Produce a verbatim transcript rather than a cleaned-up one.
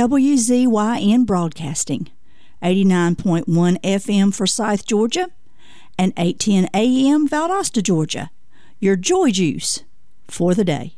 W Z Y N Broadcasting, eighty-nine point one F M Forsyth, Georgia, and eight ten A M Valdosta, Georgia. Your joy juice for the day.